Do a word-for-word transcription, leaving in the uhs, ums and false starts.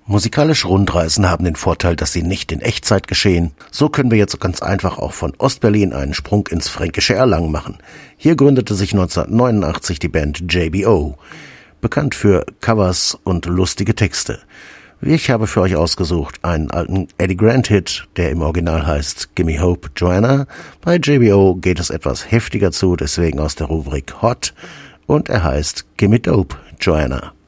Musikalische Rundreisen haben den Vorteil, dass sie nicht in Echtzeit geschehen. So können wir jetzt ganz einfach auch von Ostberlin einen Sprung ins fränkische Erlangen machen. Hier gründete sich neunzehnhundertneunundachtzig die Band J B O, bekannt für Covers und lustige Texte. Ich habe für euch ausgesucht einen alten Eddie Grant-Hit, der im Original heißt Gimme Hope, Joanna. Bei J B O geht es etwas heftiger zu, deswegen aus der Rubrik Hot, und er heißt Gimme Dope, Joanna.